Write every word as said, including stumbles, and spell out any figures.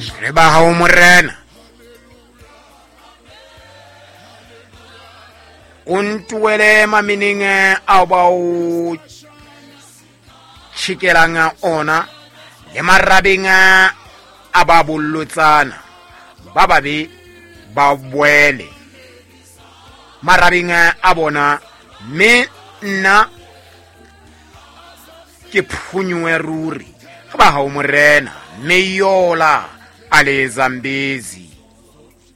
re ba ha o morena o ntuele mameneng a ba o tshikelang ona le marabeng a ba bollotsana ba babe ba boele marabeng a bona me nna ke phunyewe ruri ba ha o morena me yola ale Zambezi